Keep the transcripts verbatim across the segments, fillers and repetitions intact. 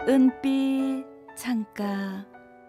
은빛 창가.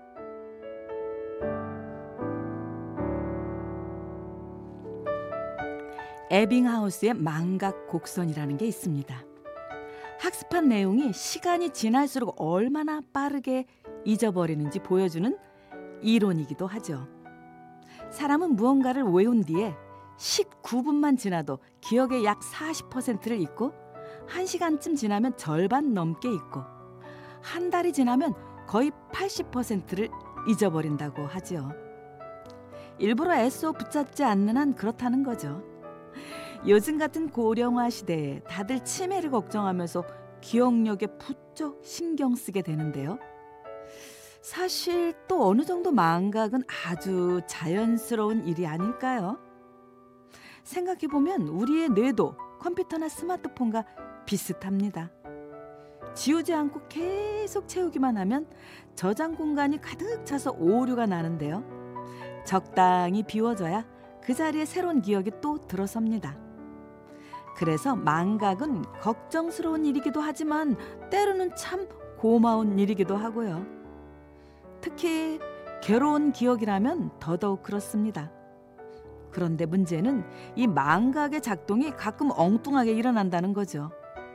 에빙하우스의 망각 곡선이라는 게 있습니다. 학습한 내용이 시간이 지날수록 얼마나 빠르게 잊어버리는지 보여주는 이론이기도 하죠. 사람은 무언가를 외운 뒤에 십구 분만 지나도 기억의 약 사십 퍼센트를 잊고 한 시간쯤 지나면 절반 넘게 잊고 한 달이 지나면 거의 팔십 퍼센트를 잊어버린다고 하죠. 일부러 애써 붙잡지 않는 한 그렇다는 거죠. 요즘 같은 고령화 시대에 다들 치매를 걱정하면서 기억력에 부쩍 신경 쓰게 되는데요. 사실 또 어느 정도 망각은 아주 자연스러운 일이 아닐까요? 생각해보면 우리의 뇌도 컴퓨터나 스마트폰과 비슷합니다. 지우지 않고 계속 채우기만 하면 저장 공간이 가득 차서 오류가 나는데요. 적당히 비워져야 그 자리에 새로운 기억이 또 들어섭니다. 그래서 망각은 걱정스러운 일이기도 하지만 때로는 참 고마운 일이기도 하고요. 특히 괴로운 기억이라면 더더욱 그렇습니다. 그런데 문제는 이 망각의 작동이 가끔 엉뚱하게 일어난다는 거죠.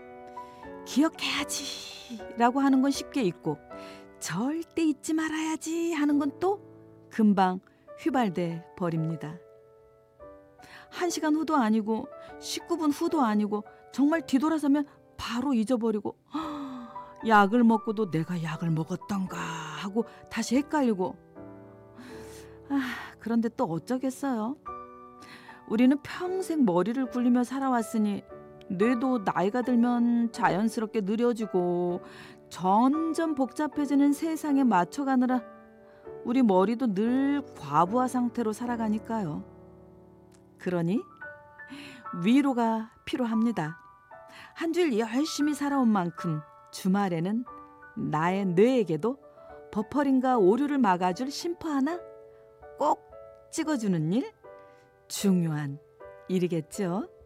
기억해야지 라고 하는 건 쉽게 잊고 절대 잊지 말아야지 하는 건 또 금방 휘발돼 버립니다. 한 시간 후도 아니고 십구 분 후도 아니고 정말 뒤돌아서면 바로 잊어버리고 약을 먹고도 내가 약을 먹었던가 하고 다시 헷갈리고 아, 그런데 또 어쩌겠어요. 우리는 평생 머리를 굴리며 살아왔으니 뇌도 나이가 들면 자연스럽게 느려지고 점점 복잡해지는 세상에 맞춰가느라 우리 머리도 늘 과부하 상태로 살아가니까요. 그러니 위로가 필요합니다. 한 주일 열심히 살아온 만큼 주말에는 나의 뇌에게도 버퍼링과 오류를 막아줄 심포 하나 꼭 찍어주는 일, 중요한 일이겠죠.